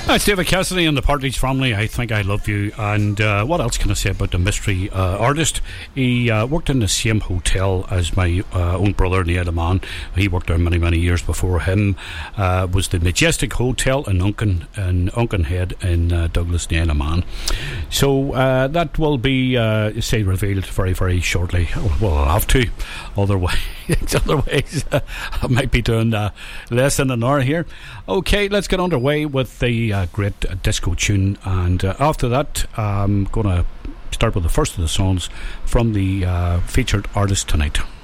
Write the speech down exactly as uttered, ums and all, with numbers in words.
That's David Cassidy and the Partridge Family. I Think I Love You. And uh, what else can I say about the mystery uh, artist? He uh, worked in the same hotel as my uh, own brother, Neil Mann. He worked there many, many years before him. Uh, was the Majestic Hotel in Uncan, in Uncanhead in uh, Douglas, Neil Mann. So uh, that will be, uh, say, revealed very, very shortly. Well, I'll have to. Otherwise, otherwise uh, I might be doing uh, less than an hour here. Okay, let's get underway with the uh, great uh, disco tune, and uh, after that I'm going to start with the first of the songs from the uh, featured artist tonight.